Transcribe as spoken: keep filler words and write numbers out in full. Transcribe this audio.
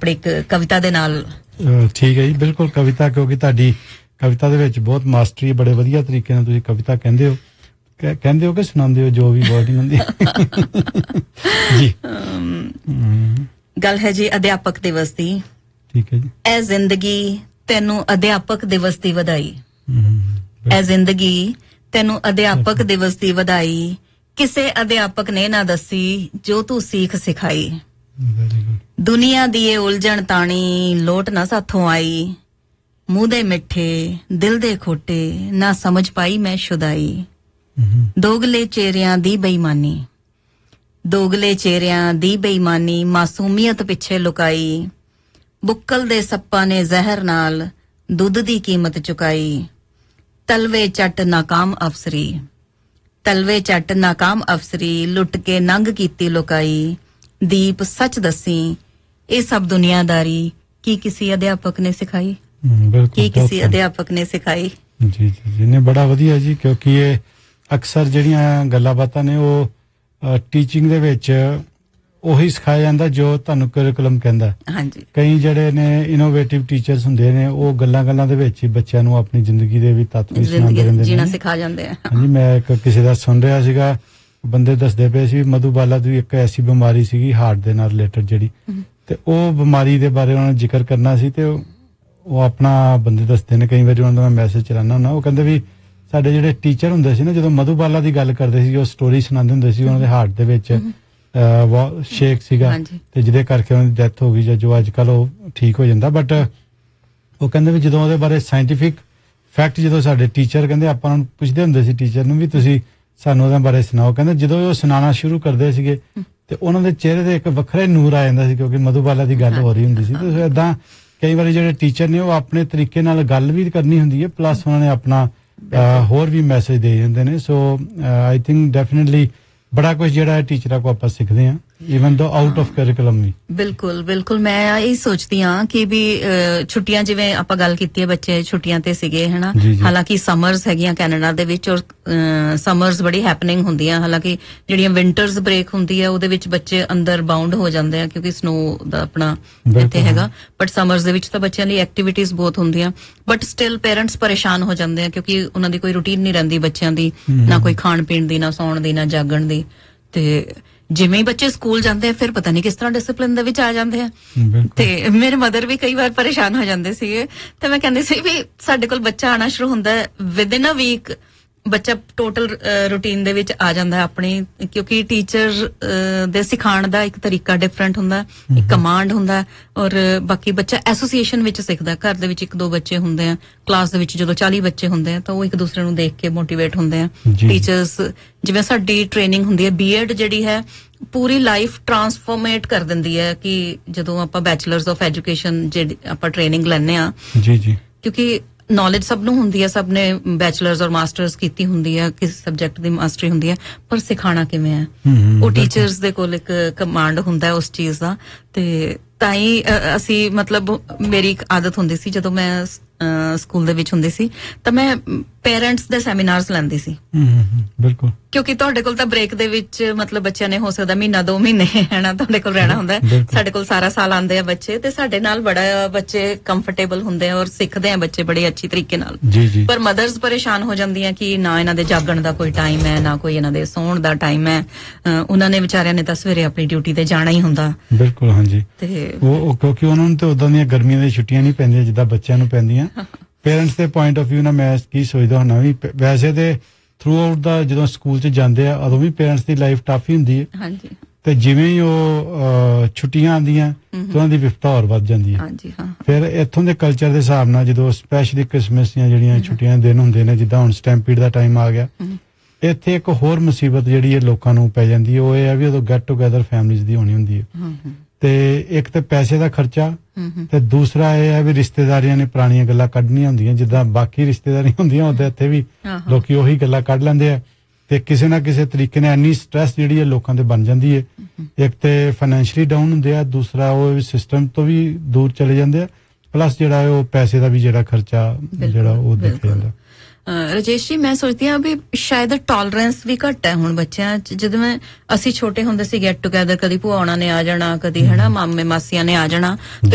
ਆਪਣੀ ਇੱਕ ਕਵਿਤਾ ਦੇ ਨਾਲ। ਠੀਕ ਹੈ ਜੀ, ਬਿਲਕੁਲ ਕਵਿਤਾ, ਕਿਉਂਕਿ ਤੁਹਾਡੀ ਕਵਿਤਾ ਦੇ ਵਿੱਚ ਬਹੁਤ ਮਾਸਟਰੀ, ਬੜੇ ਵਧੀਆ ਤਰੀਕੇ ਨਾਲ ਤੁਸੀਂ ਕਵਿਤਾ ਕਹਿੰਦੇ ਹੋ ਕਹਿੰਦੇ ਹੋ ਕਿ ਸੁਣਾਉਂਦੇ ਹੋ, ਜੋ ਵੀ ਵਰਡਿੰਗ ਹੁੰਦੀ ਜੀ। ਗੱਲ ਹੈ ਜੀ ਅਧਿਆਪਕ ਦਿਵਸ ਦੀ। ਠੀਕ ਹੈ ਜੀ। ਐ ਜ਼ਿੰਦਗੀ ਤੈਨੂੰ ਅਧਿਆਪਕ ਦਿਵਸ ਦੀ ਵਧਾਈ। ਐ ਜ਼ਿੰਦਗੀ ਤੈਨੂੰ ਅਧਿਆਪਕ ਦਿਵਸ ਦੀ ਵਧਾਈ, ਕਿਸੇ ਅਧਿਆਪਕ ਨੇ ਨਾ ਦੱਸੀ ਜੋ ਤੂੰ ਸੀਖ ਸਿਖਾਈ। ਦੁਨੀਆ ਦੀ ਇਹ ਉਲਝਣ ਤਾਣੀ ਲੋਟ ਨਾ ਸਾਥੋਂ ਆਈ, ਮੂੰਹ ਦੇ ਮਿੱਠੇ ਦਿਲ ਦੇ ਖੋਟੇ ਨਾ ਸਮਝ ਪਾਈ ਮੈਂ ਸ਼ੁਦਾਈ। ਦੋਗਲੇ ਚਿਹਰਿਆਂ ਦੀ ਬੇਈਮਾਨੀ, ਦੋਗਲੇ ਚਿਹਰਿਆਂ ਦੀ ਬੇਈਮਾਨੀ ਮਾਸੂਮੀਅਤ ਪਿੱਛੇ ਲੁਕਾਈ। ਬੁੱਕਲ ਦੇ ਸੱਪਾਂ ਨੇ ਜ਼ਹਿਰ ਨਾਲ ਦੁੱਧ ਦੀ ਕੀਮਤ ਚੁਕਾਈ। ਤਲਵੇ ਚੱਟ ਨਾਕਾਮ ਅਫਸਰੀ, ਤਲਵੇ ਚੱਟ ਨਾਕਾਮ ਅਫਸਰੀ ਲੁੱਟ ਕੇ ਨੰਗ ਕੀਤੀ ਲੁਕਾਈ। ਦੀਪ ਸੱਚ ਦੱਸੀ ਇਹ ਸਭ ਦੁਨੀਆਦਾਰੀ ਕੀ ਕਿਸੇ ਅਧਿਆਪਕ ਨੇ ਸਿਖਾਈ? ਕੀ ਕਿਸੇ ਅਧਿਆਪਕ ਨੇ ਸਿਖਾਈ? ਜੀ ਜੀ ਜੀ ਨੇ ਬੜਾ ਵਧੀਆ ਜੀ, ਕਿਉਂਕਿ ਇਹ ਅਕਸਰ ਜਿਹੜੀਆਂ ਗੱਲਾਂ ਬਾਤਾਂ ਨੇ ਉਹ ਟੀਚਿੰਗ ਦੇ ਵਿੱਚ ਉਹੀ ਸਿਖਾਇਆ ਜਾਂਦਾ ਜੋ ਤੁਹਾਨੂੰ ਕਰਿਕੂਲਮ ਕਹਿੰਦਾ। ਹਾਂਜੀ। ਕਈ ਜਿਹੜੇ ਨੇ ਇਨੋਵੇਟਿਵ ਟੀਚਰਸ ਹੁੰਦੇ ਨੇ, ਉਹ ਗੱਲਾਂ ਗੱਲਾਂ ਦੇ ਵਿੱਚ ਹੀ ਬੱਚਿਆਂ ਨੂੰ ਆਪਣੀ ਜ਼ਿੰਦਗੀ ਦੇ ਵੀ ਤੱਤ ਵੀ ਸੁਣਾਉਂਦੇ ਰਹਿੰਦੇ ਨੇ, ਜੀਣਾ ਸਿਖਾ ਜਾਂਦੇ ਆ। ਹਾਂਜੀ। ਮੈਂ ਇੱਕ ਕਿਸੇ ਦਾ ਸੁਣ ਰਿਹਾ ਸੀਗਾ, ਬੰਦੇ ਦੱਸਦੇ ਪਏ ਸੀ ਮਧੂਬਾਲਾ ਦੀ ਇੱਕ ਐਸੀ ਬਿਮਾਰੀ ਸੀਗੀ ਹਾਰਟ ਦੇ ਨਾਲ ਰਿਲੇਟਡ ਜਿਹੜੀ, ਤੇ ਉਹ ਬਿਮਾਰੀ ਦੇ ਬਾਰੇ ਉਹਨਾਂ ਨੇ ਜ਼ਿਕਰ ਕਰਨਾ ਸੀ, ਤੇ ਉਹ ਆਪਣਾ ਬੰਦੇ ਦੱਸਦੇ ਨੇ, ਕਈ ਵਾਰੀ ਉਹਨਾਂ ਦਾ ਮੈਂ ਮੈਸੇਜ ਚਲਾਉਣਾ ਹੁੰਦਾ, ਉਹ ਕਹਿੰਦੇ ਵੀ ਸਾਡੇ ਜਿਹੜੇ ਟੀਚਰ ਹੁੰਦੇ ਸੀ ਨਾ, ਜਦੋਂ ਮਧੂਬਾਲਾ ਦੀ ਗੱਲ ਕਰਦੇ ਸੀ, ਉਹ ਸਟੋਰੀ ਸੁਣਾਉਂਦੇ ਹੁੰਦੇ ਸੀ, ਉਹਨਾਂ ਦੇ ਹਾਰਟ ਦੇ ਵਿੱਚ ਸ਼ੇਕ ਸੀਗਾ, ਤੇ ਜਿਹਦੇ ਕਰਕੇ ਉਹਨਾਂ ਦੀ ਡੈਥ ਹੋ ਗਈ, ਜਾਂ ਜੋ ਅੱਜ ਕੱਲ ਉਹ ਠੀਕ ਹੋ ਜਾਂਦਾ। ਬਟ ਉਹ ਕਹਿੰਦੇ ਵੀ ਜਦੋਂ ਉਹਦੇ ਬਾਰੇ ਸਾਇੰਟੀਫਿਕ ਫੈਕਟ ਜਦੋਂ ਸਾਡੇ ਟੀਚਰ ਕਹਿੰਦੇ, ਆਪਾਂ ਉਹਨਾਂ ਨੂੰ ਪੁੱਛਦੇ ਹੁੰਦੇ ਸੀ ਟੀਚਰ ਨੂੰ ਵੀ ਤੁਸੀਂ ਸਾਨੂੰ ਉਹਦੇ ਬਾਰੇ ਸੁਣਾਓ, ਕਹਿੰਦੇ ਜਦੋਂ ਉਹ ਸੁਣਾਉਣਾ ਸ਼ੁਰੂ ਕਰਦੇ ਸੀਗੇ ਤੇ ਉਹਨਾਂ ਦੇ ਚਿਹਰੇ ਤੇ ਇੱਕ ਵੱਖਰਾ ਹੀ ਨੂਰ ਆ ਜਾਂਦਾ ਸੀ, ਕਿਉਂਕਿ ਮਧੂਬਾਲਾ ਦੀ ਗੱਲ ਹੋ ਰਹੀ ਹੁੰਦੀ ਸੀ। ਤੇ ਏਦਾਂ ਕਈ ਵਾਰੀ ਜਿਹੜੇ ਟੀਚਰ ਨੇ ਉਹ ਆਪਣੇ ਤਰੀਕੇ ਨਾਲ ਗੱਲ ਵੀ ਕਰਨੀ ਹੁੰਦੀ ਹੈ, ਪਲੱਸ ਉਹਨਾਂ ਨੇ ਆਪਣਾ ਹੋਰ ਵੀ ਮੈਸੇਜ ਦੇ ਜਾਂਦੇ ਨੇ। ਸੋ ਆਈ ਥਿੰਕ ਡੈਫੀਨੇਟਲੀ ਬੜਾ ਕੁਝ ਜਿਹੜਾ ਹੈ ਟੀਚਰਾਂ ਕੋ ਆਪਾਂ ਸਿੱਖਦੇ ਹਾਂ, ਈਵਨ ਦੋ ਆਊਟ ਆਫ ਕਰਿਕੂਲਮ ਵੀ। ਬਿਲਕੁਲ ਬਿਲਕੁਲ। ਮੈਂ ਇਹ ਸੋਚਦੀ ਹਾਂ ਕਿ ਵੀ ਛੁੱਟੀਆਂ, ਜਿਵੇਂ ਆਪਾਂ ਗੱਲ ਕੀਤੀ ਹੈ, ਬੱਚੇ ਛੁੱਟੀਆਂ ਤੇ ਸੀਗੇ ਹਨਾ, ਹਾਲਾਂਕਿ ਸਮਰਸ ਹੈਗੀਆਂ ਕੈਨੇਡਾ ਦੇ ਵਿੱਚ, ਔਰ ਸਮਰਸ ਬੜੀ ਹੈਪਨਿੰਗ ਹੁੰਦੀਆਂ, ਹਾਲਾਂਕਿ ਜਿਹੜੀਆਂ ਵਿੰਟਰਸ ਬ੍ਰੇਕ ਹੁੰਦੀ ਹੈ ਉਹਦੇ ਵਿੱਚ ਬੱਚੇ ਅੰਦਰ ਬਾਉਂਡ ਹੋ ਜਾਂਦੇ ਆ ਕਿਉਂਕਿ ਸਨੋ ਦਾ ਆਪਣਾ ਇੱਥੇ ਹੈਗਾ, ਬਟ ਸਮਰਸ ਦੇ ਵਿੱਚ ਤਾਂ ਬੱਚਿਆਂ ਲਈ ਐਕਟੀਵਿਟੀਜ਼ ਬਹੁਤ ਹੁੰਦੀਆਂ, ਬਟ ਸਟਿਲ ਪੇਰੈਂਟਸ ਪਰੇਸ਼ਾਨ ਹੋ ਜਾਂਦੇ ਆ ਕਿਉਂਕਿ ਉਹਨਾਂ ਦੀ ਕੋਈ ਰੂਟੀਨ ਨਹੀਂ ਰਹਿੰਦੀ ਬੱਚਿਆਂ ਦੀ, ਨਾ ਕੋਈ ਖਾਣ ਪੀਣ ਦੀ, ਨਾ ਸੌਣ ਦੀ, ਨਾ ਜਾਗਣ ਦੀ। ਤੇ ਜਿਵੇਂ ਹੀ ਬੱਚੇ ਸਕੂਲ ਜਾਂਦੇ ਆ ਫਿਰ ਪਤਾ ਨਹੀਂ ਕਿਸ ਤਰ੍ਹਾਂ ਡਿਸਪਲਿਨ ਦੇ ਵਿੱਚ ਆ ਜਾਂਦੇ ਆ। ਤੇ ਮੇਰੇ ਮਦਰ ਵੀ ਕਈ ਵਾਰ ਪਰੇਸ਼ਾਨ ਹੋ ਜਾਂਦੇ ਸੀਗੇ, ਤੇ ਮੈਂ ਕਹਿੰਦੀ ਸੀ ਵੀ ਸਾਡੇ ਕੋਲ ਬੱਚਾ ਆਉਣਾ ਸ਼ੁਰੂ ਹੁੰਦਾ ਵਿਦ ਇਨ ਅ ਵੀਕ, ਬੱਚਾ ਟੋਟਲ ਰੂਟੀਨ ਦੇ ਵਿੱਚ ਆ ਜਾਂਦਾ ਹੈ ਆਪਣੀ, ਕਿਉਂਕਿ ਟੀਚਰ ਦੇ ਸਿਖਾਉਣ ਦਾ ਇੱਕ ਤਰੀਕਾ ਡਿਫਰੈਂਟ ਹੁੰਦਾ, ਇੱਕ ਕਮਾਂਡ ਹੁੰਦਾ, ਔਰ ਬਾਕੀ ਬੱਚਾ ਐਸੋਸੀਏਸ਼ਨ ਵਿੱਚ ਸਿੱਖਦਾ। ਘਰ ਦੇ ਵਿੱਚ ਇੱਕ ਦੋ ਬੱਚੇ ਹੁੰਦੇ ਆ, ਕਲਾਸ ਦੇ ਵਿੱਚ ਜਦੋਂ ਚਾਲੀ ਬੱਚੇ ਹੁੰਦੇ ਆ ਤਾਂ ਉਹ ਇੱਕ ਦੂਸਰੇ ਨੂੰ ਦੇਖ ਕੇ ਮੋਟੀਵੇਟ ਹੁੰਦੇ ਆ। ਟੀਚਰਸ ਜਿਵੇਂ ਸਾਡੀ ਟ੍ਰੇਨਿੰਗ ਹੁੰਦੀ ਹੈ, ਬੀਐਡ ਜਿਹੜੀ ਹੈ ਪੂਰੀ ਲਾਈਫ ਟਰਾਂਸਫੋਰਮੇਟ ਕਰ ਦਿੰਦੀ ਹੈ, ਕਿ ਜਦੋਂ ਆਪਾਂ ਬੈਚਲਰਸ ਆਫ ਐਜੂਕੇਸ਼ਨ ਜਿਹੜੀ ਆਪਾਂ ਟ੍ਰੇਨਿੰਗ ਲੈਂਦੇ ਆ, ਜੀ ਜੀ, ਕਿਉਂਕਿ ਨੌਲੇਜ ਸਭ ਨੂੰ ਹੁੰਦੀ ਹੈ, ਸਭ ਨੇ ਬੈਚਲਰਸ ਔਰ ਮਾਸਟਰਸ ਕੀਤੀ ਹੁੰਦੀ ਹੈ, ਕਿਸੇ ਸਬਜੈਕਟ ਦੀ ਮਾਸਟਰੀ ਹੁੰਦੀ ਹੈ, ਪਰ ਸਿਖਾਉਣਾ ਕਿਵੇਂ ਹੈ ਉਹ ਟੀਚਰਸ ਦੇ ਕੋਲ ਇੱਕ ਕਮਾਂਡ ਹੁੰਦਾ ਹੈ ਉਸ ਚੀਜ਼ ਦਾ। ਤੇ ਤਾਂ ਹੀ ਅਸੀਂ, ਮਤਲਬ ਮੇਰੀ ਇੱਕ ਆਦਤ ਹੁੰਦੀ ਸੀ ਜਦੋਂ ਮੈਂ ਸਕੂਲ ਦੇ ਵਿੱਚ ਹੁੰਦੀ ਸੀ ਤਾਂ ਮੈਂ ਪੇਰੈਂਟਸ ਦੇ ਸੈਮੀਨਾਰਸ ਲੈਂਦੀ ਸੀ। ਬਿਲਕੁਲ, ਕਿਉਂਕਿ ਤੁਹਾਡੇ ਕੋਲ ਤਾਂ ਬ੍ਰੇਕ ਦੇ ਵਿੱਚ ਮਤਲਬ ਬੱਚਿਆਂ ਨੇ ਹੋ ਸਕਦਾ ਮਹੀਨਾ ਦੋ ਮਹੀਨੇ ਹੈ ਨਾ ਤੁਹਾਡੇ ਕੋਲ ਰਹਿਣਾ ਹੁੰਦਾ, ਸਾਡੇ ਕੋਲ ਸਾਰਾ ਸਾਲ ਆਉਂਦੇ ਆ ਬੱਚੇ, ਤੇ ਸਾਡੇ ਨਾਲ ਬੜਾ ਬੱਚੇ ਕੰਫਰਟੇਬਲ ਹੁੰਦੇ ਆ ਔਰ ਸਿੱਖਦੇ ਆ ਬੱਚੇ ਬੜੇ ਅੱਛੀ ਤਰੀਕੇ ਨਾਲ। ਪਰ ਮਦਰਸ ਪਰੇਸ਼ਾਨ ਹੋ ਜਾਂਦੀਆਂ ਕਿ ਨਾ ਇਹਨਾਂ ਦੇ ਜਾਗਣ ਦਾ ਕੋਈ ਟਾਈਮ ਹੈ, ਨਾ ਕੋਈ ਇਹਨਾਂ ਦੇ ਸੌਣ ਦਾ ਟਾਈਮ ਹੈ, ਉਹਨਾਂ ਨੇ ਵਿਚਾਰਿਆਂ ਨੇ ਤਾਂ ਸਵੇਰੇ ਆਪਣੀ ਡਿਊਟੀ ਤੇ ਜਾਣਾ ਹੀ ਹੁੰਦਾ। ਬਿਲਕੁਲ, ਹਾਂਜੀ। ਤੇ ਉਹ ਕਿਉਂਕਿ ਉਹਨਾਂ ਨੂੰ ਤੇ ਉਦਾਂ ਦੀਆਂ ਗਰਮੀਆਂ ਦੀਆਂ ਛੁੱਟੀਆਂ ਨਹੀਂ ਪੈਂਦੀਆਂ ਜਿੱਦਾਂ ਬੱਚਿਆਂ ਨੂੰ ਪੈਂਦੀਆਂ। ਪੇਰੈਂਟਸ ਦੇ ਪੁਆਇੰਟ ਆਫ ਵਿਊ ਨਾਲ ਮੈਂ ਕੀ ਸੋਚਦਾ ਹੁੰਦਾ ਵੀ ਵੈਸੇ ਤੇ ਥਰੂ ਆਊਟ ਦਾ ਜਦੋਂ ਸਕੂਲ 'ਚ ਜਾਂਦੇ ਆ ਉਦੋਂ ਵੀ ਪੇਰੈਂਟਸ ਦੀ ਲਾਈਫ ਟਫ ਹੀ ਹੁੰਦੀ ਹੈ, ਹਾਂਜੀ, ਤੇ ਜਿਵੇਂ ਹੀ ਉਹ ਛੁੱਟੀਆਂ ਆਉਂਦੀਆਂ ਤੇ ਉਹਨਾਂ ਦੀ ਵਿਫਤਾ ਹੋਰ ਵੱਧ ਜਾਂਦੀ ਹੈ। ਹਾਂਜੀ, ਹਾਂ। ਫਿਰ ਇੱਥੋਂ ਦੇ ਕਲਚਰ ਦੇ ਹਿਸਾਬ ਨਾਲ ਜਦੋਂ ਸਪੈਸ਼ਲੀ ਕ੍ਰਿਸਮਸ ਦੀਆਂ ਜਿਹੜੀਆਂ ਛੁੱਟੀਆਂ ਦੇ ਦਿਨ ਹੁੰਦੇ ਨੇ, ਜਿੱਦਾਂ ਹੁਣ ਸਟੈਂਪੀਡ ਦਾ ਟਾਈਮ ਆ ਗਿਆ, ਇੱਥੇ ਇੱਕ ਹੋਰ ਮੁਸੀਬਤ ਜਿਹੜੀ ਹੈ ਲੋਕਾਂ ਨੂੰ ਪੈ ਜਾਂਦੀ ਹੈ, ਉਹ ਇਹ ਹੈ ਵੀ ਉਦੋਂ ਗੈਟ ਟੂਗੈਦਰ ਫੈਮਲੀਜ਼ ਦੀ ਹੋਣੀ ਹੁੰਦੀ ਹੈ, ਤੇ ਇੱਕ ਤੇ ਪੈਸੇ ਦਾ ਖਰਚਾ, ਤੇ ਦੂਸਰਾ ਇਹ ਹੈ ਵੀ ਰਿਸ਼ਤੇਦਾਰੀਆਂ ਨੇ ਪੁਰਾਣੀਆਂ ਗੱਲਾਂ ਕੱਢਣੀਆਂ ਹੁੰਦੀਆਂ, ਜਿੱਦਾਂ ਬਾਕੀ ਰਿਸ਼ਤੇਦਾਰੀਆਂ ਹੁੰਦੀਆਂ ਉਹਦੇ ਇੱਥੇ ਵੀ ਲੋਕੀ ਉਹੀ ਗੱਲਾਂ ਕੱਢ ਲੈਂਦੇ ਆ, ਤੇ ਕਿਸੇ ਨਾ ਕਿਸੇ ਤਰੀਕੇ ਨਾਲ ਇੰਨੀ ਸਟ੍ਰੈਸ ਜਿਹੜੀ ਹੈ ਲੋਕਾਂ ਤੇ ਬਣ ਜਾਂਦੀ ਹੈ। ਇੱਕ ਤੇ ਫਾਈਨੈਂਸ਼ੀਅਲੀ ਡਾਊਨ ਹੁੰਦੇ ਆ, ਦੂਸਰਾ ਉਹ ਸਿਸਟਮ ਤੋਂ ਵੀ ਦੂਰ ਚਲੇ ਜਾਂਦੇ ਆ, ਪਲੱਸ ਜਿਹੜਾ ਉਹ ਪੈਸੇ ਦਾ ਵੀ ਜਿਹੜਾ ਖਰਚਾ ਜਿਹੜਾ ਉਹ ਦੇਖਿਆ ਜਾਂਦਾ। ਰਾਜੇਸ਼ ਜੀ, ਮੈਂ ਸੋਚਦੀ ਹਾਂ ਵੀ ਸ਼ਾਇਦ ਟੋਲਰੈਂਸ ਵੀ ਘੱਟ ਹੈ ਹੁਣ ਬੱਚਿਆਂ 'ਚ। ਜਦੋਂ ਮੈਂ ਅਸੀਂ ਛੋਟੇ ਹੁੰਦੇ ਸੀ, ਗੈਟ ਟੂਗੈਦਰ ਕਦੀ ਭੂਆ ਉਹਨਾਂ ਨੇ ਆ ਜਾਣਾ, ਕਦੀ ਹਨਾ ਮਾਮੇ ਮਾਸੀਆਂ ਨੇ ਆ ਜਾਣਾ,